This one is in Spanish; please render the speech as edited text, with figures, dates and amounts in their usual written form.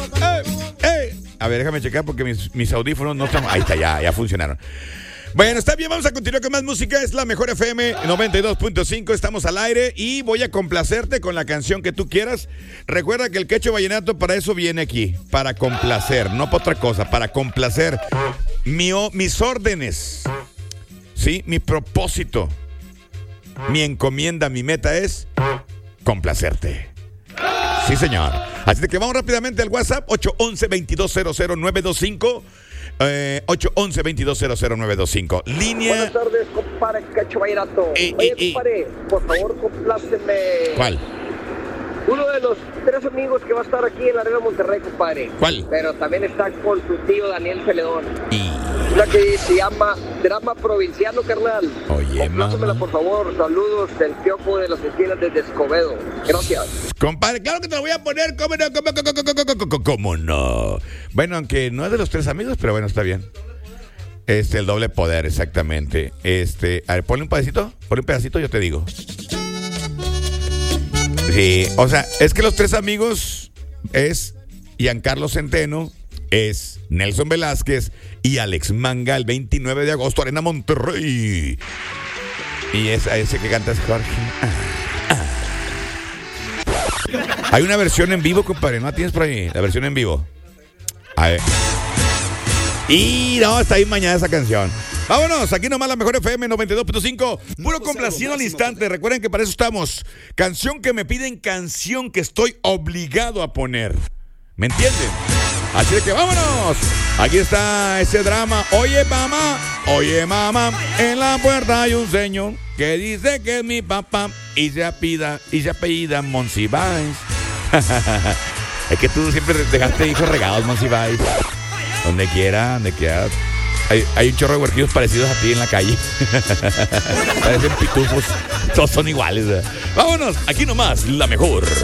A ver, déjame checar porque mis audífonos no están... Ahí está, ya funcionaron. Bueno, está bien, vamos a continuar con más música. Es la Mejor FM 92.5, estamos al aire y voy a complacerte con la canción que tú quieras. Recuerda que el Quecho Vallenato para eso viene aquí, para complacer, no para otra cosa, para complacer. Mis órdenes, ¿sí? Mi propósito, mi encomienda, mi meta es complacerte. Sí, señor. Así que vamos rápidamente al WhatsApp, 811-2200-925. 811-2200-925. Línea. Buenas tardes, compadre Quecho Vallenato. Oye, compadre, por favor, compláceme. ¿Cuál? Uno de los 3 amigos que va a estar aquí en la Arena Monterrey, compadre. ¿Cuál? Pero también está con su tío Daniel Celedón. Una que se llama Drama Provinciano, carnal. Oye, complácemela, por favor. Saludos del Piojo de las Esquinas desde Escobedo. Gracias. Compadre, claro que te lo voy a poner. ¿Cómo no? Bueno, aunque no es de los 3 amigos, pero bueno, está bien. El doble poder, exactamente. A ver, ponle un pedacito, yo te digo. Sí, o sea, es que los 3 amigos es Giancarlo Centeno, es Nelson Velázquez y Alex Manga el 29 de agosto, Arena Monterrey. Y es ese que canta es Jorge. Hay una versión en vivo, compadre, ¿no la tienes por ahí? La versión en vivo. A ver. Y no, está ahí mañana esa canción. Vámonos, aquí nomás la Mejor FM 92.5. Puro complacido al instante. Recuerden que para eso estamos. Canción que me piden, canción que estoy obligado a poner. ¿Me entienden? Así de que vámonos. Aquí está ese drama. Oye, mamá, en la puerta hay un señor que dice que es mi papá y se apellida Monsiváis. Es que tú siempre dejaste hijos regados, Monsiváis. Donde quiera. Hay un chorro de huerquillos parecidos a ti en la calle. Parecen pitufos. Todos son iguales. Vámonos, aquí nomás, la mejor.